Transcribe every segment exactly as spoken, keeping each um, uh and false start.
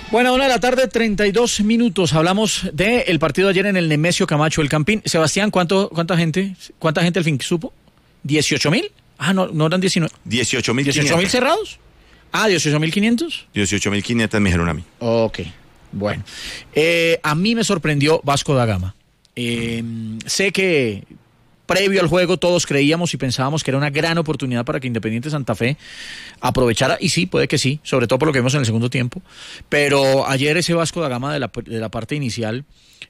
Bueno, una de la tarde, treinta y dos minutos. Hablamos del partido de ayer en el Nemesio Camacho, el Campín. Sebastián, ¿cuánto, ¿cuánta gente cuánta gente al fin supo? ¿dieciocho mil? Ah, no, no eran diecinueve. dieciocho mil ¿dieciocho mil cerrados? Ah, ¿dieciocho mil quinientos? dieciocho mil quinientos me dijeron a mí. Ok, bueno. Eh, a mí me sorprendió Vasco da Gama. Eh, sé que previo al juego todos creíamos y pensábamos que era una gran oportunidad para que Independiente Santa Fe aprovechara, y sí, puede que sí, sobre todo por lo que vimos en el segundo tiempo, pero ayer ese Vasco da Gama de la, de la parte inicial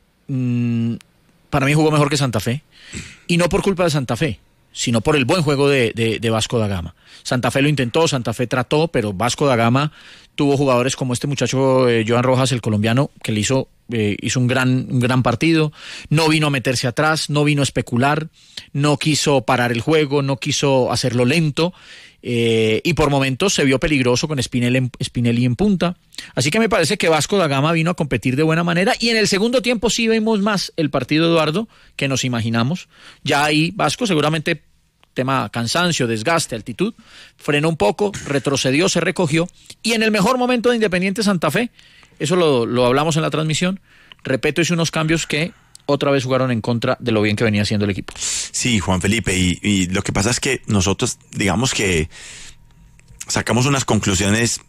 mmm, para mí jugó mejor que Santa Fe, y no por culpa de Santa Fe, sino por el buen juego de, de, de Vasco da Gama. Santa Fe lo intentó, Santa Fe trató, pero Vasco da Gama tuvo jugadores como este muchacho eh, Joan Rojas, el colombiano, que le hizo, eh, hizo un gran, un gran partido, no vino a meterse atrás, no vino a especular, no quiso parar el juego, no quiso hacerlo lento, eh, y por momentos se vio peligroso con Spinelli en, Spinelli en punta. Así que me parece que Vasco da Gama vino a competir de buena manera, y en el segundo tiempo sí vimos más el partido, Eduardo, que nos imaginamos. Ya ahí Vasco seguramente, tema cansancio, desgaste, altitud, frenó un poco, retrocedió, se recogió, y en el mejor momento de Independiente Santa Fe, eso lo, lo hablamos en la transmisión, Repetto hizo unos cambios que otra vez jugaron en contra de lo bien que venía haciendo el equipo. Sí, Juan Felipe, y, y lo que pasa es que nosotros, digamos que sacamos unas conclusiones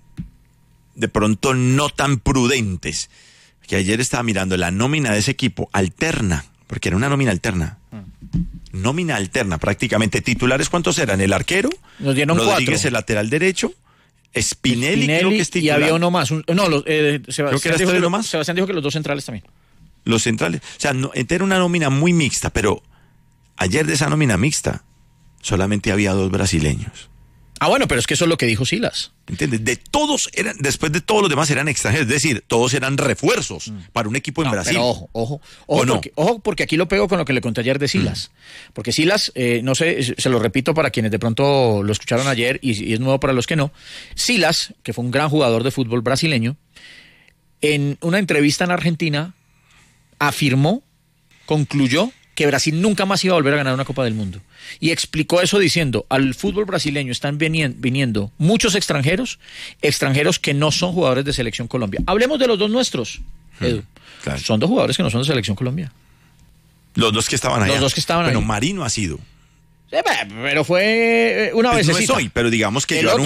de pronto no tan prudentes, que ayer estaba mirando la nómina de ese equipo, alterna, porque era una nómina alterna. Nómina alterna, prácticamente. Titulares, ¿cuántos eran? El arquero, nos dieron Rodríguez, cuatro. El lateral derecho, Spinelli, Spinelli creo que es titular. Y había uno más. Un, no, los, eh, Sebastián, que era dijo este que, uno más. Sebastián dijo que los dos centrales también. Los centrales. O sea, no, era una nómina muy mixta, pero ayer de esa nómina mixta solamente había dos brasileños. Ah, bueno, pero es que eso es lo que dijo Silas. ¿Entiendes? De todos eran, después de todos los demás eran extranjeros, es decir, todos eran refuerzos mm. para un equipo en no, Brasil. Pero ojo, ojo, ojo, no? porque, ojo, porque aquí lo pego con lo que le conté ayer de Silas. Mm. Porque Silas, eh, no sé, se lo repito para quienes de pronto lo escucharon ayer y, y es nuevo para los que no. Silas, que fue un gran jugador de fútbol brasileño, en una entrevista en Argentina afirmó, concluyó que Brasil nunca más iba a volver a ganar una Copa del Mundo. Y explicó eso diciendo, al fútbol brasileño están viniendo muchos extranjeros, extranjeros que no son jugadores de Selección Colombia. Hablemos de los dos nuestros, Edu. Claro. Son dos jugadores que no son de Selección Colombia. Los dos que estaban allá. Los dos que estaban Bueno, ahí. Marino ha sido. Sí, pero fue una vez. Pues no es hoy, pero digamos que el llevaron